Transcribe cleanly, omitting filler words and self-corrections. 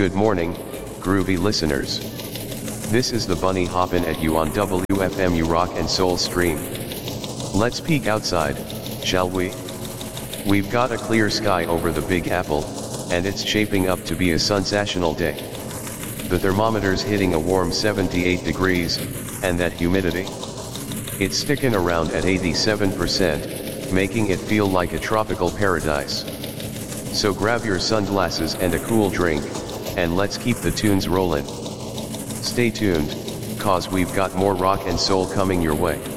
Good morning, groovy listeners. This is the Bunny hoppin' at you on WFMU Rock and Soul Stream. Let's peek outside, shall we? We've got a clear sky over the Big Apple, and it's shaping up to be a sensational day. The thermometer's hitting a warm 78 degrees, and that humidity? It's sticking around at 87%, making it feel like a tropical paradise. So grab your sunglasses and a cool drink, and let's keep the tunes rollin'. Stay tuned, cause we've got more rock and soul coming your way.